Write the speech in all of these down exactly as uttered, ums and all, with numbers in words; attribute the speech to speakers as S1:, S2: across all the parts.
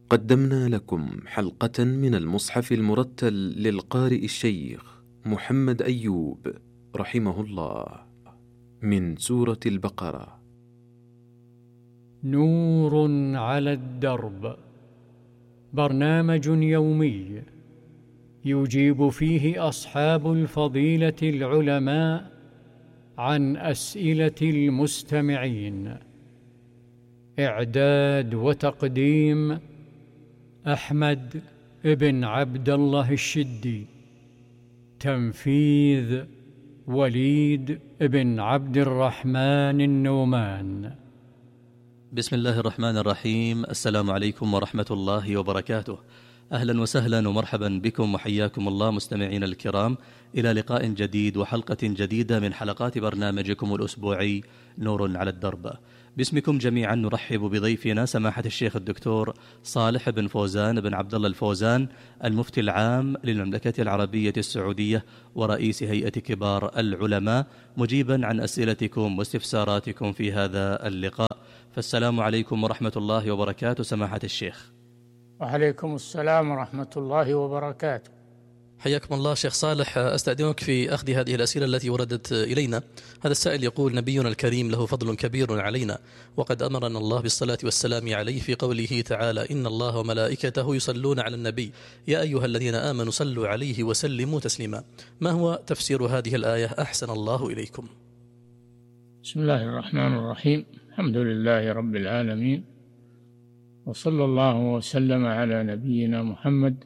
S1: قدمنا لكم حلقة من المصحف المرتل للقارئ الشيخ محمد أيوب رحمه الله من سورة البقرة.
S2: نور على الدرب، برنامج يومي يجيب فيه أصحاب الفضيلة العلماء عن أسئلة المستمعين. إعداد وتقديم أحمد بن عبد الله الشدي. تنفيذ وليد بن عبد الرحمن النومان.
S3: بسم الله الرحمن الرحيم. السلام عليكم ورحمة الله وبركاته. أهلا وسهلا ومرحبا بكم وحياكم الله مستمعين الكرام إلى لقاء جديد وحلقة جديدة من حلقات برنامجكم الأسبوعي نور على الدرب. باسمكم جميعا نرحب بضيفنا سماحة الشيخ الدكتور صالح بن فوزان بن عبد الله الفوزان، المفتي العام للمملكة العربية السعودية ورئيس هيئة كبار العلماء، مجيبا عن أسئلتكم واستفساراتكم في هذا اللقاء. فالسلام عليكم ورحمة الله وبركاته سماحة الشيخ.
S4: وعليكم السلام ورحمة الله وبركاته.
S3: حياكم الله شيخ صالح. أستأذنك في أخذ هذه الأسئلة التي وردت إلينا. هذا السائل يقول: نبينا الكريم له فضل كبير علينا، وقد أمرنا الله بالصلاة والسلام عليه في قوله تعالى: إن الله وملائكته يصلون على النبي يا أيها الذين آمنوا صلوا عليه وسلموا تسليما. ما هو تفسير هذه الآية أحسن الله إليكم؟
S4: بسم الله الرحمن الرحيم. الحمد لله رب العالمين، وصلى الله وسلم على نبينا محمد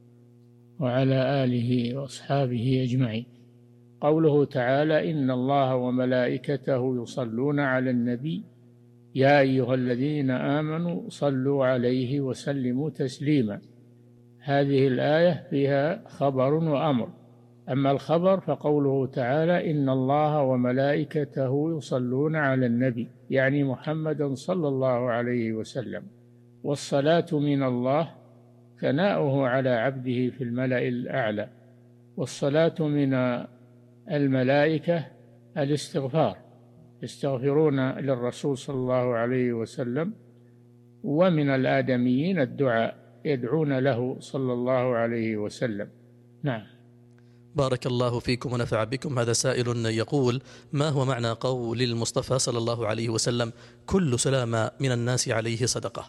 S4: وعلى آله وأصحابه أجمعين. قوله تعالى: إن الله وملائكته يصلون على النبي يا أيها الذين آمنوا صلوا عليه وسلموا تسليما. هذه الآية فيها خبر وأمر. أما الخبر فقوله تعالى: إن الله وملائكته يصلون على النبي، يعني محمدا صلى الله عليه وسلم. والصلاة من الله ثناؤه على عبده في الملأ الأعلى، والصلاة من الملائكة الاستغفار، يستغفرون للرسول صلى الله عليه وسلم. ومن الآدميين الدعاء، يدعون له صلى الله عليه وسلم. نعم.
S3: بارك الله فيكم ونفع بكم. هذا سائل يقول: ما هو معنى قول المصطفى صلى الله عليه وسلم: كل سلامة من الناس عليه صدقة؟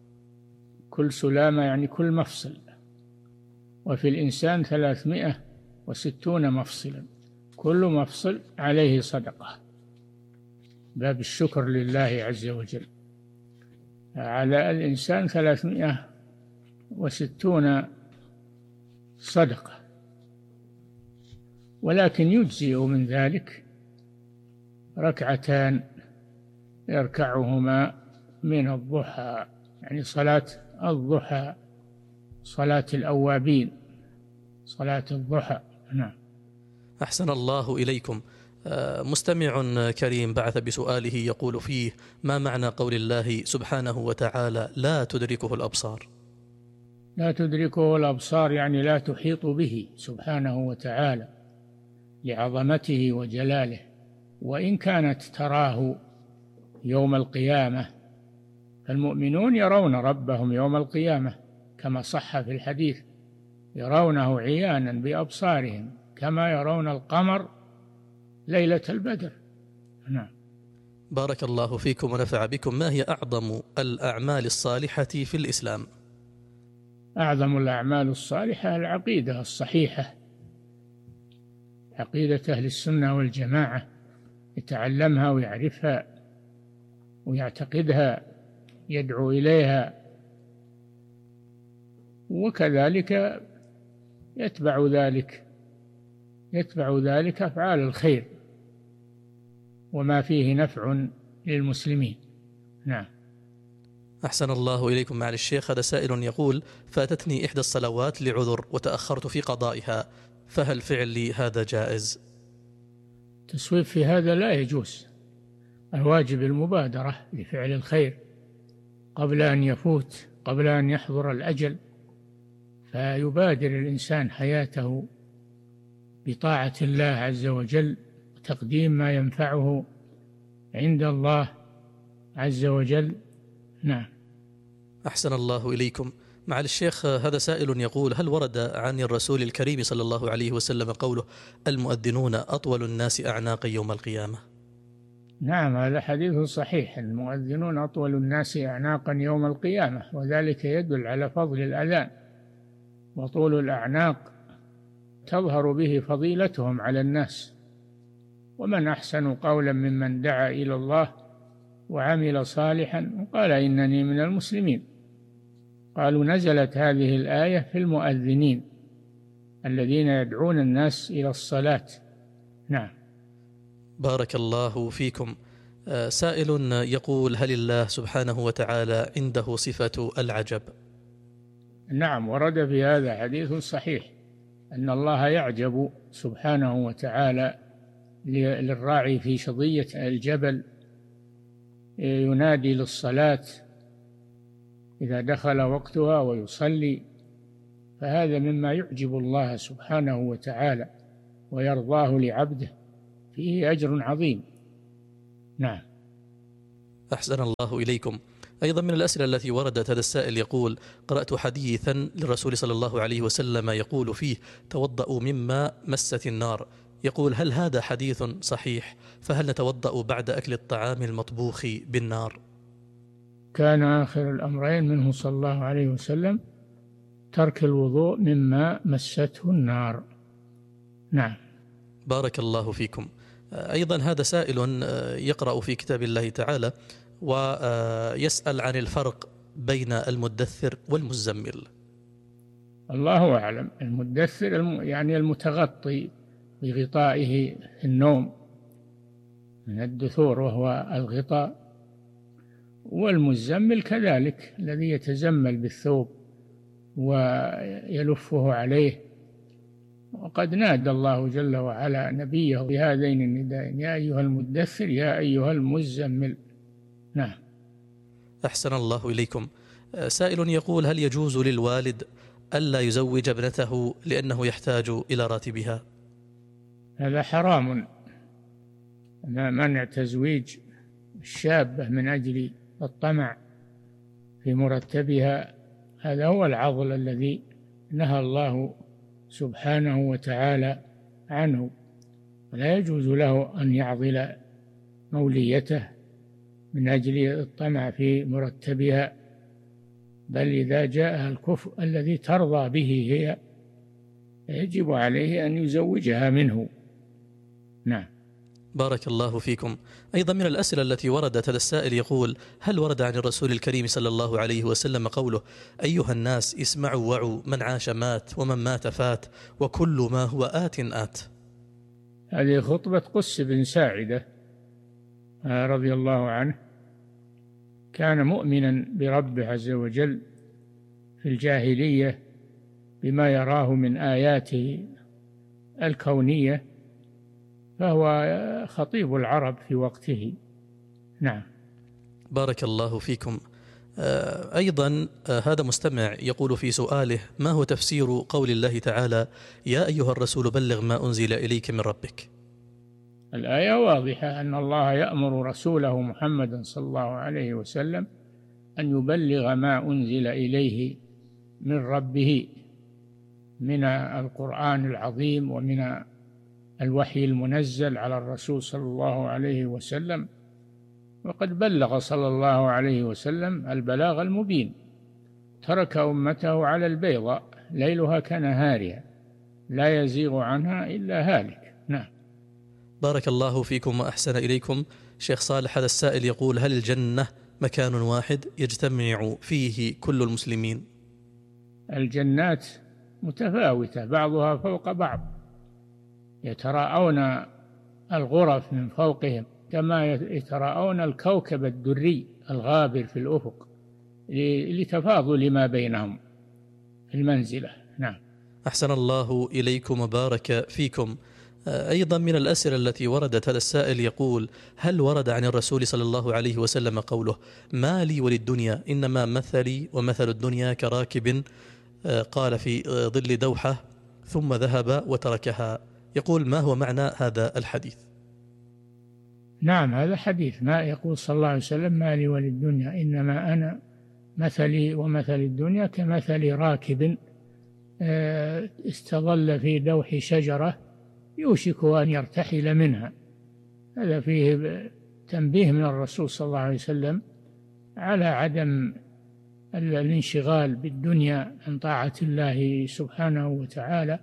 S4: كل سلامة يعني كل مفصل، وفي الإنسان ثلاثمائة وستون مفصلا، كل مفصل عليه صدقة. باب الشكر لله عز وجل. على الإنسان ثلاثمائة وستون صدقة، ولكن يجزئ من ذلك ركعتان يركعهما من الضحى، يعني صلاة الضحى، صلاة الأوابين، صلاة الضحى. نعم.
S3: أحسن الله إليكم. مستمع كريم بعث بسؤاله يقول فيه: ما معنى قول الله سبحانه وتعالى: لا تدركه الأبصار؟
S4: لا تدركه الأبصار يعني لا تحيط به سبحانه وتعالى لعظمته وجلاله، وإن كانت تراه يوم القيامة، فالمؤمنون يرون ربهم يوم القيامة كما صح في الحديث: يرونه عيانا بأبصارهم كما يرون القمر ليلة البدر. نعم.
S3: بارك الله فيكم ونفع بكم. ما هي أعظم الأعمال الصالحة في الإسلام؟
S4: أعظم الأعمال الصالحة العقيدة الصحيحة، عقيدة أهل السنة والجماعة، يتعلمها ويعرفها ويعتقدها، يدعو إليها، وكذلك يتبع ذلك يتبع ذلك أفعال الخير وما فيه نفع للمسلمين. نعم.
S3: أحسن الله إليكم. مع الشيخ. هذا سائل يقول: فاتتني إحدى الصلوات لعذر وتأخرت في قضائها، فهل فعلي هذا جائز؟
S4: التسويف في هذا لا يجوز. الواجب المبادرة لفعل الخير قبل أن يفوت، قبل أن يحضر الأجل، فيبادر الإنسان حياته بطاعة الله عز وجل وتقديم ما ينفعه عند الله عز وجل. نعم.
S3: أحسن الله إليكم. معالي الشيخ، هذا سائل يقول: هل ورد عن الرسول الكريم صلى الله عليه وسلم قوله: المؤذنون أطول الناس أعناقا يوم القيامة؟
S4: نعم، هذا حديث صحيح، المؤذنون أطول الناس أعناقا يوم القيامة، وذلك يدل على فضل الأذان، وطول الأعناق تظهر به فضيلتهم على الناس. ومن أحسن قولا ممن دعا إلى الله وعمل صالحا وقال إنني من المسلمين. قالوا نزلت هذه الآية في المؤذنين الذين يدعون الناس إلى الصلاة. نعم.
S3: بارك الله فيكم. سائل يقول: هل الله سبحانه وتعالى عنده صفة العجب؟
S4: نعم، ورد في هذا حديث صحيح أن الله يعجب سبحانه وتعالى للراعي في شظية الجبل، ينادي للصلاة إذا دخل وقتها ويصلي، فهذا مما يعجب الله سبحانه وتعالى ويرضاه لعبده، فيه أجر عظيم. نعم.
S3: أحسن الله إليكم. أيضا من الأسئلة التي وردت، هذا السائل يقول: قرأت حديثا للرسول صلى الله عليه وسلم يقول فيه: توضأوا مما مست النار. يقول: هل هذا حديث صحيح؟ فهل نتوضأ بعد أكل الطعام المطبوخ بالنار؟
S4: كان آخر الأمرين منه صلى الله عليه وسلم ترك الوضوء مما مسته النار. نعم.
S3: بارك الله فيكم. أيضا هذا سائل يقرأ في كتاب الله تعالى ويسأل عن الفرق بين المدثر والمزمل.
S4: الله أعلم. المدثر يعني المتغطي بغطائه النوم من الدثور وهو الغطاء، والمزمل كذلك الذي يتزمل بالثوب ويلفه عليه. وقد نادى الله جل وعلا نبيه بهذين النداءين: يا أيها المدثر يا أيها المزمل. نعم.
S3: أحسن الله إليكم. سائل يقول: هل يجوز للوالد ألا يزوج ابنته لأنه يحتاج إلى راتبها؟
S4: هذا حرام، منع تزويج الشابة من أجل الطمع في مرتبها، هذا هو العضل الذي نهى الله سبحانه وتعالى عنه. لا يجوز له أن يعضل موليته من أجل الطمع في مرتبها، بل إذا جاءها الكفء الذي ترضى به هي يجب عليه أن يزوجها منه. نعم.
S3: بارك الله فيكم. أيضا من الأسئلة التي وردت، هذا السائل يقول: هل ورد عن الرسول الكريم صلى الله عليه وسلم قوله: أيها الناس اسمعوا وعوا، من عاش مات ومن مات فات وكل ما هو آت آت؟
S4: هذه خطبة قس بن ساعدة رضي الله عنه، كان مؤمنا بربه عز وجل في الجاهلية بما يراه من آياته الكونية، فهو خطيب العرب في وقته. نعم.
S3: بارك الله فيكم. أيضا هذا مستمع يقول في سؤاله: ما هو تفسير قول الله تعالى: يا أيها الرسول بلغ ما أنزل إليك من ربك؟
S4: الآية واضحة أن الله يأمر رسوله محمدا صلى الله عليه وسلم أن يبلغ ما أنزل إليه من ربه من القرآن العظيم ومن الوحي المنزل على الرسول صلى الله عليه وسلم. وقد بلغ صلى الله عليه وسلم البلاغ المبين، ترك أمته على البيضاء ليلها كنهارها لا يزيغ عنها إلا هالك. نعم.
S3: بارك الله فيكم وأحسن إليكم. شيخ صالح، هذا السائل يقول: هل الجنة مكان واحد يجتمع فيه كل المسلمين؟
S4: الجنات متفاوتة بعضها فوق بعض، يتراءون الغرف من فوقهم كما يتراءون الكوكب الدري الغابر في الأفق لتفاضل ما بينهم في المنزلة. نعم.
S3: أحسن الله إليكم وبارك فيكم. أيضا من الأسئلة التي وردت، هذا السائل يقول: هل ورد عن الرسول صلى الله عليه وسلم قوله: ما لي وللدنيا إنما مثلي ومثل الدنيا كراكب قال في ظل دوحة ثم ذهب وتركها؟ يقول: ما هو معنى هذا الحديث؟
S4: نعم، هذا حديث، ما يقول صلى الله عليه وسلم: ما لي وللدنيا إنما أنا مثلي ومثل الدنيا كمثل راكب استظل في دوح شجرة يوشك أن يرتحل منها. هذا فيه تنبيه من الرسول صلى الله عليه وسلم على عدم الانشغال بالدنيا عن طاعة الله سبحانه وتعالى،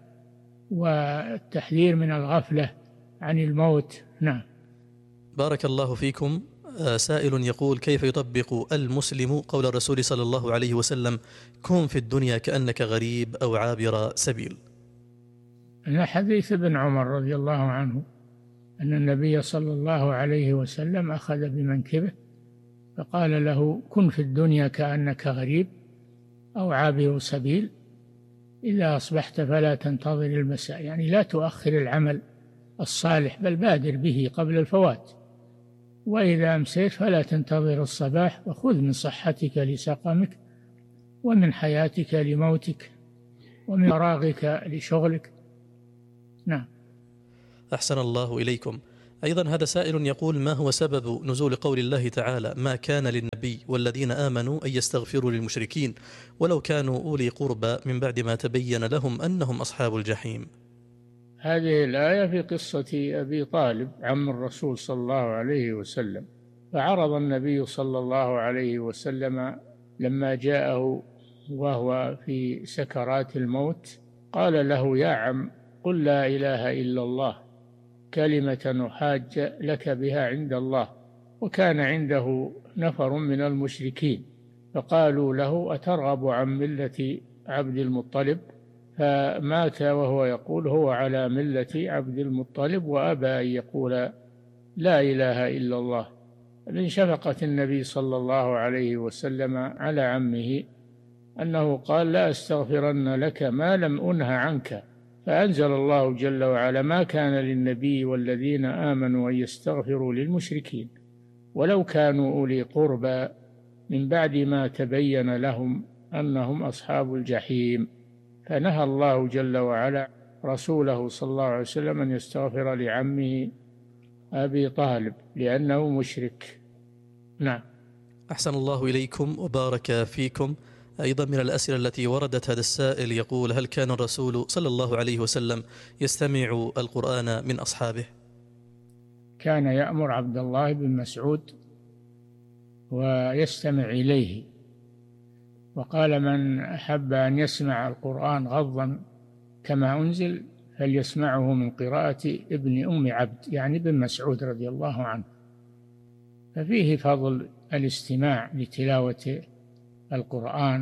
S4: والتحذير من الغفلة عن الموت. نعم.
S3: بارك الله فيكم. سائل يقول: كيف يطبق المسلم قول الرسول صلى الله عليه وسلم: كن في الدنيا كأنك غريب أو عابر سبيل؟
S4: من حديث ابن عمر رضي الله عنه أن النبي صلى الله عليه وسلم أخذ بمنكبه فقال له: كن في الدنيا كأنك غريب أو عابر سبيل، إذا أصبحت فلا تنتظر المساء، يعني لا تؤخر العمل الصالح بل بادر به قبل الفوات، وإذا أمسيت فلا تنتظر الصباح، وخذ من صحتك لسقمك ومن حياتك لموتك ومن فراغك لشغلك. نعم.
S3: أحسن الله إليكم. أيضا هذا سائل يقول: ما هو سبب نزول قول الله تعالى: ما كان للنبي والذين آمنوا أن يستغفروا للمشركين ولو كانوا أولي قربى من بعد ما تبين لهم أنهم أصحاب الجحيم؟
S4: هذه الآية في قصة أبي طالب عم الرسول صلى الله عليه وسلم، فعرض النبي صلى الله عليه وسلم لما جاءه وهو في سكرات الموت قال له: يا عم، قل لا إله إلا الله كلمة أحاج لك بها عند الله. وكان عنده نفر من المشركين فقالوا له: أترغب عن ملة عبد المطلب؟ فمات وهو يقول هو على ملة عبد المطلب وأبى أن يقول لا إله إلا الله. من شفقة النبي صلى الله عليه وسلم على عمه أنه قال: لا أستغفرن لك ما لم أنه عنك. فأنزل الله جل وعلا: ما كان للنبي والذين آمنوا أن يستغفروا للمشركين ولو كانوا أولي قربى من بعد ما تبين لهم أنهم أصحاب الجحيم. فنهى الله جل وعلا رسوله صلى الله عليه وسلم أن يستغفر لعمه أبي طالب لأنه مشرك. نعم.
S3: أحسن الله إليكم وبارك فيكم. أيضا من الأسئلة التي وردت هذا السائل يقول: هل كان الرسول صلى الله عليه وسلم يستمع القرآن من أصحابه؟
S4: كان يأمر عبد الله بن مسعود ويستمع إليه، وقال: من أحب أن يسمع القرآن غضا كما أنزل فليسمعه من قراءة ابن أم عبد، يعني ابن مسعود رضي الله عنه. ففيه فضل الاستماع لتلاوة القرآن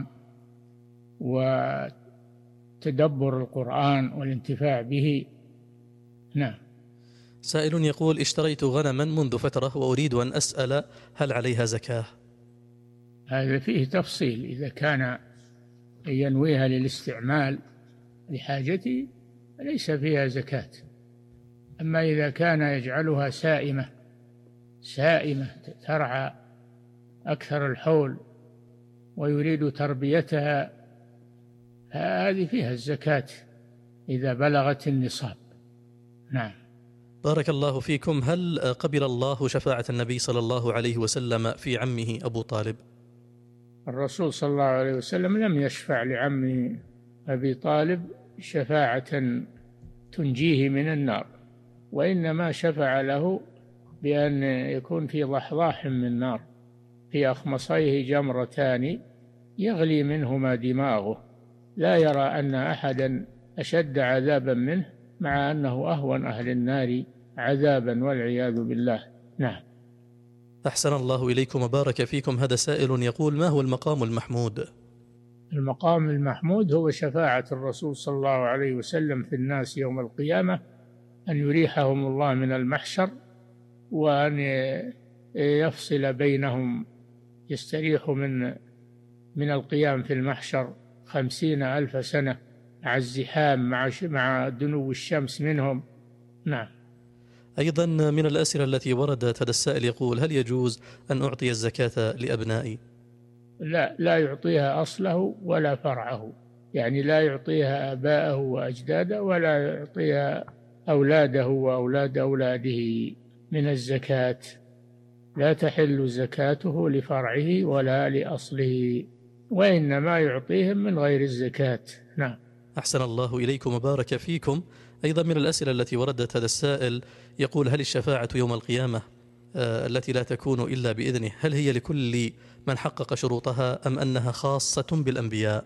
S4: وتدبر القرآن والانتفاع به. نعم.
S3: سائل يقول: اشتريت غنما منذ فترة وأريد أن أسأل هل عليها زكاة؟
S4: هذا فيه تفصيل. إذا كان ينويها للاستعمال لحاجته ليس فيها زكاة، أما إذا كان يجعلها سائمة سائمة ترعى أكثر الحول ويريد تربيتها هذه فيها الزكاة إذا بلغت النصاب. نعم.
S3: بارك الله فيكم. هل قبل الله شفاعة النبي صلى الله عليه وسلم في عمه أبو طالب؟
S4: الرسول صلى الله عليه وسلم لم يشفع لعمه أبي طالب شفاعة تنجيه من النار، وإنما شفع له بأن يكون في ضحضاح من نار في أخمصيه جمرتان يغلي منهما دماغه، لا يرى أن أحدا أشد عذابا منه، مع أنه أهون أهل النار عذابا والعياذ بالله. نعم.
S3: أحسن الله إليكم وبارك فيكم. هذا سائل يقول: ما هو المقام المحمود؟
S4: المقام المحمود هو شفاعة الرسول صلى الله عليه وسلم في الناس يوم القيامة، أن يريحهم الله من المحشر وأن يفصل بينهم، يستريح من من القيام في المحشر خمسين ألف سنة مع الزحام مع مع دنو الشمس منهم. نعم.
S3: أيضا من الأسئلة التي وردت هذا السائل يقول: هل يجوز أن أعطي الزكاة لأبنائي؟
S4: لا، لا يعطيها أصله ولا فرعه، يعني لا يعطيها آباءه وأجداده ولا يعطيها أولاده وأولاد أولاده من الزكاة، لا تحل زكاته لفرعه ولا لأصله. وإنما يعطيهم من غير الزكاة. نعم.
S3: أحسن الله إليكم وبارك فيكم. أيضا من الأسئلة التي وردت هذا السائل يقول: هل الشفاعة يوم القيامة آه التي لا تكون إلا بإذنه هل هي لكل من حقق شروطها أم أنها خاصة بالأنبياء؟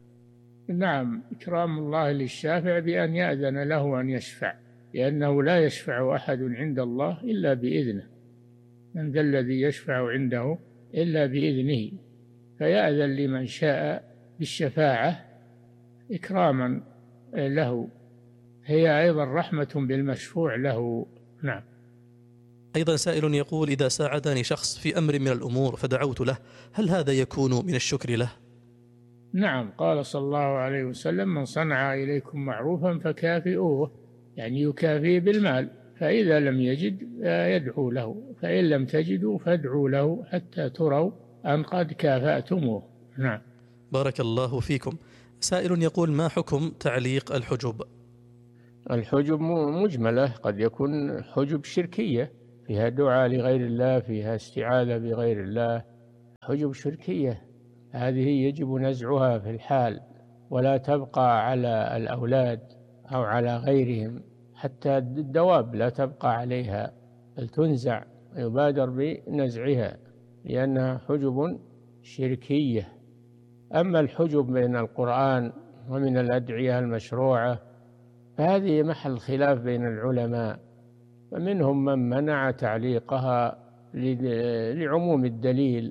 S4: نعم، إكرام الله للشافع بأن يأذن له أن يشفع، لأنه لا يشفع أحد عند الله إلا بإذنه. من ذا الذي يشفع عنده إلا بإذنه، فيأذن لمن شاء بالشفاعة إكراما له، هي أيضا رحمة بالمشفوع له. نعم.
S3: أيضا سائل يقول: إذا ساعدني شخص في أمر من الأمور فدعوت له، هل هذا يكون من الشكر له؟
S4: نعم، قال صلى الله عليه وسلم: من صنع إليكم معروفا فكافئوه، يعني يكافئ بالمال، فإذا لم يجد يدعو له، فإن لم تجدوا فادعوا له حتى تروا أن قد كافأتموه. نعم.
S3: بارك الله فيكم. سائل يقول: ما حكم تعليق الحجب؟
S4: الحجب مجملة، قد يكون حجب شركية فيها دعاء لغير الله، فيها استعاذة بغير الله، حجب شركية هذه يجب نزعها في الحال، ولا تبقى على الأولاد أو على غيرهم، حتى الدواب لا تبقى عليها بل تنزع، يبادر بنزعها لأنها حجب شركية. أما الحجب من القرآن ومن الأدعية المشروعة فهذه محل خلاف بين العلماء، فمنهم من منع تعليقها لعموم الدليل،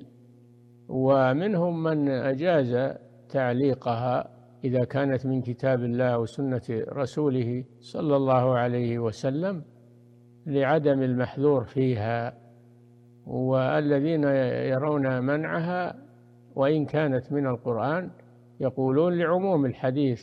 S4: ومنهم من أجاز تعليقها إذا كانت من كتاب الله وسنة رسوله صلى الله عليه وسلم لعدم المحذور فيها. والذين يرون منعها وإن كانت من القرآن يقولون لعموم الحديث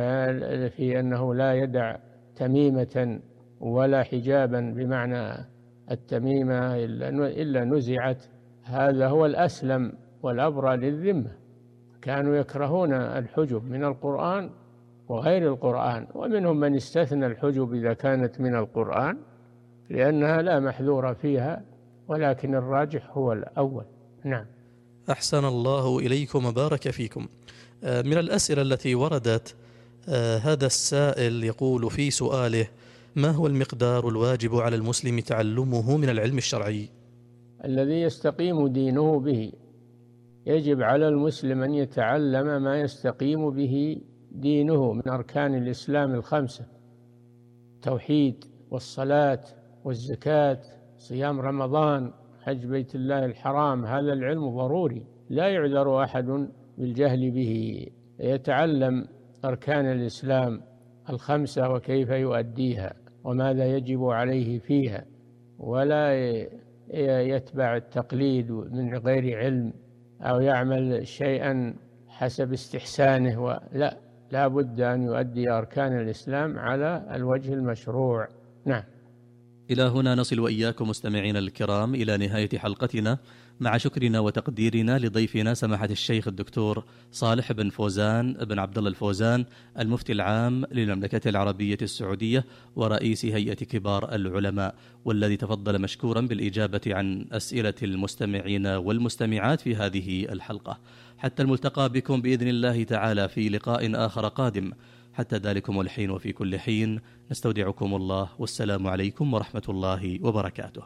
S4: في أنه لا يدع تميمة ولا حجابا بمعنى التميمة إلا نزعت، هذا هو الأسلم والأبرى للذمة. كانوا يكرهون الحجب من القرآن وغير القرآن، ومنهم من استثنى الحجب إذا كانت من القرآن لأنها لا محذور فيها، ولكن الراجح هو الأول. نعم.
S3: أحسن الله إليكم وبارك فيكم. من الأسئلة التي وردت هذا السائل يقول في سؤاله: ما هو المقدار الواجب على المسلم تعلمه من العلم الشرعي؟
S4: الذي يستقيم دينه به، يجب على المسلم أن يتعلم ما يستقيم به دينه من أركان الإسلام الخمسة: التوحيد والصلاة والزكاة، صيام رمضان، حج بيت الله الحرام. هذا العلم ضروري لا يعذر أحد بالجهل به، يتعلم أركان الإسلام الخمسة وكيف يؤديها وماذا يجب عليه فيها، ولا يتبع التقليد من غير علم أو يعمل شيئا حسب استحسانه، ولا لا بد أن يؤدي أركان الإسلام على الوجه المشروع. نعم.
S3: إلى هنا نصل وإياكم مستمعينا الكرام إلى نهاية حلقتنا، مع شكرنا وتقديرنا لضيفنا سماحة الشيخ الدكتور صالح بن فوزان بن عبد الله الفوزان، المفتي العام للمملكة العربية السعودية ورئيس هيئة كبار العلماء، والذي تفضل مشكورا بالإجابة عن أسئلة المستمعين والمستمعات في هذه الحلقة. حتى الملتقى بكم بإذن الله تعالى في لقاء آخر قادم. حتى ذلكم الحين وفي كل حين نستودعكم الله، والسلام عليكم ورحمة الله وبركاته.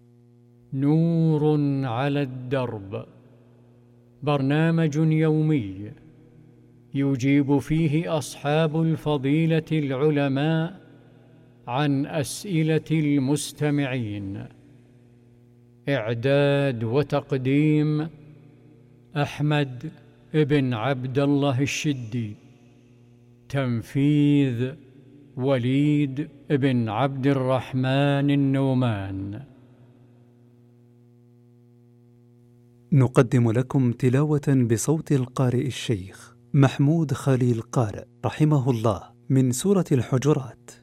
S2: نور على الدرب، برنامج يومي يجيب فيه أصحاب الفضيلة العلماء عن أسئلة المستمعين. إعداد وتقديم أحمد بن عبد الله الشدي. تنفيذ وليد بن عبد الرحمن النومان.
S5: نقدم لكم تلاوة بصوت القارئ الشيخ محمود خليل قارئ رحمه الله من سورة الحجرات.